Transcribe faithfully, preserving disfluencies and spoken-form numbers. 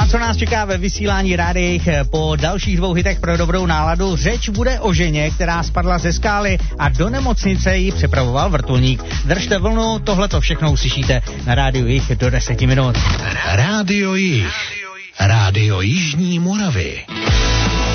a co nás čeká ve vysílání rádiích po dalších dvou hitech pro dobrou náladu? Řeč bude o ženě, která spadla ze skály a do nemocnice ji přepravoval vrtulník. Držte vlnu, tohleto všechno uslyšíte na rádiu Jih do deseti minut. Rádio Jih. Rádio Jižní Moravy.